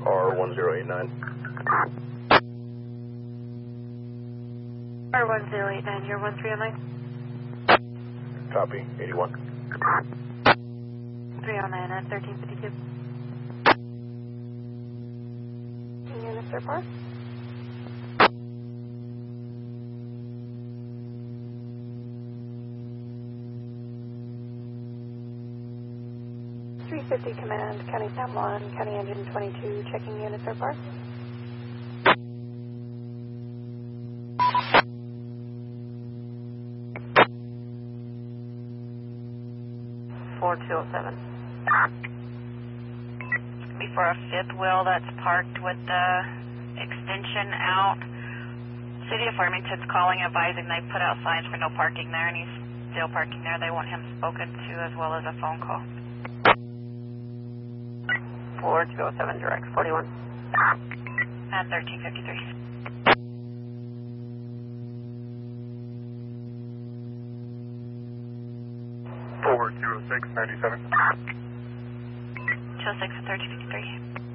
R1089. R1089, you're 1309? Copy, 81. 309 at 1352. Units report. Command, County San Juan, County Engine 22, checking units so far. 4207. Before a fifth wheel that's parked with the extension out. City of Farmington's calling, advising they put out signs for no parking there, and he's still parking there. They want him spoken to as well as a phone call. 4207, direct 41. At 1353. Forward 206, 97. 206 at 1353.